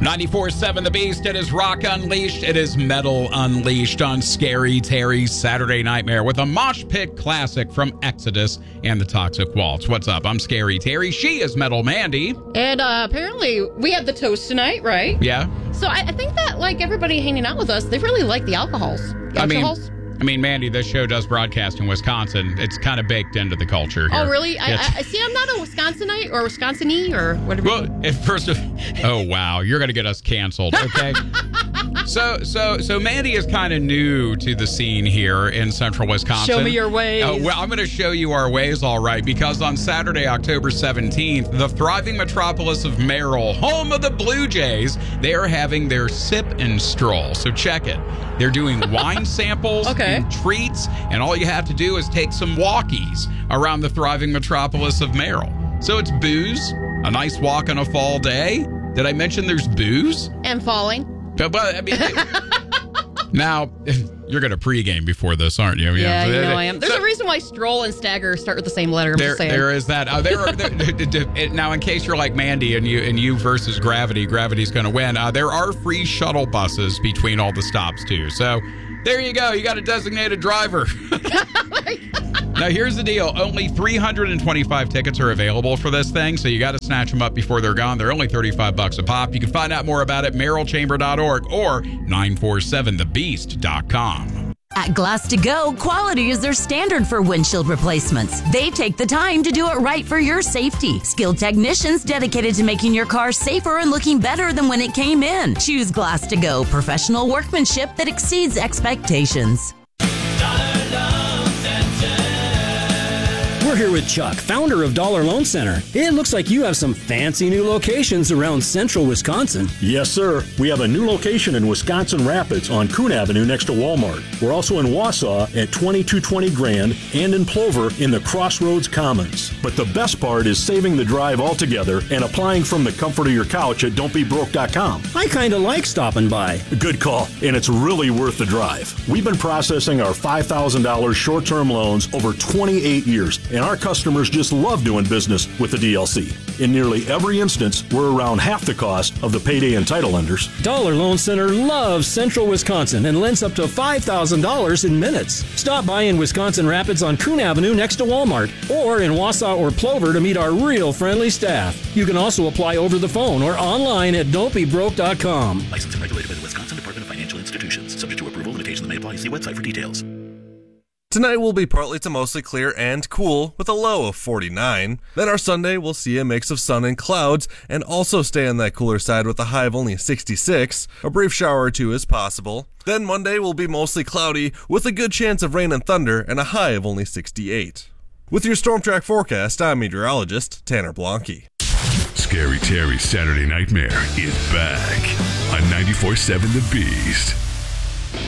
94.7 The Beast. It is Rock Unleashed. It is Metal Unleashed on Scary Terry's Saturday Nightmare with a mosh pit classic from Exodus and the Toxic Waltz. What's up? I'm Scary Terry. She is Metal Mandy. And apparently we have the toast tonight, right? Yeah. So I think that, like, everybody hanging out with us, they really like the alcohols. I mean, Mandy, this show does broadcast in Wisconsin. It's kind of baked into the culture here. Oh, really? I see. I'm not a Wisconsinite or Wisconsinese or whatever. Well, oh wow, you're gonna get us canceled, okay? So Mandy is kind of new to the scene here in Central Wisconsin. Show me your ways. Well, I'm gonna show you our ways, all right, because on Saturday, October 17th, the thriving metropolis of Merrill, home of the Blue Jays, they are having their sip and stroll. So check it. They're doing wine samples. Okay. And treats, and all you have to do is take some walkies around the thriving metropolis of Merrill. So it's booze, a nice walk on a fall day. Did I mention there's booze? And falling. But I mean, now, you're going to pregame before this, aren't you? Yeah, you know I am. There's a reason why Stroll and Stagger start with the same letter. I'm just saying. There is that. Now, in case you're like Mandy and you versus Gravity, Gravity's going to win. There are free shuttle buses between all the stops, too. So there you go. You got a designated driver. Now, here's the deal. Only 325 tickets are available for this thing, so you got to snatch them up before they're gone. They're only $35 a pop. You can find out more about it at merrillchamber.org or 947thebeast.com. At Glass to Go, quality is their standard for windshield replacements. They take the time to do it right for your safety. Skilled technicians dedicated to making your car safer and looking better than when it came in. Choose Glass to Go, professional workmanship that exceeds expectations. We're here with Chuck, founder of Dollar Loan Center. It looks like you have some fancy new locations around central Wisconsin. Yes, sir. We have a new location in Wisconsin Rapids on Coon Avenue next to Walmart. We're also in Wausau at 2220 Grand and in Plover in the Crossroads Commons. But the best part is saving the drive altogether and applying from the comfort of your couch at don'tbebroke.com. I kind of like stopping by. Good call, and it's really worth the drive. We've been processing our $5,000 short-term loans over 28 years, and our customers just love doing business with the DLC. In nearly every instance, we're around half the cost of the payday and title lenders. Dollar Loan Center loves central Wisconsin and lends up to $5,000 in minutes. Stop by in Wisconsin Rapids on Coon Avenue next to Walmart, or in Wausau or Plover to meet our real friendly staff. You can also apply over the phone or online at don'tbebroke.com. Licensed and regulated by the Wisconsin Department of Financial Institutions. Subject to approval, limitations may apply. See website for details. Tonight will be partly to mostly clear and cool with a low of 49. Then our Sunday will see a mix of sun and clouds and also stay on that cooler side with a high of only 66. A brief shower or two is possible. Then Monday will be mostly cloudy with a good chance of rain and thunder and a high of only 68. With your Storm Track forecast, I'm meteorologist Tanner Blanke. Scary Terry's Saturday Nightmare is back on 94.7 The Beast.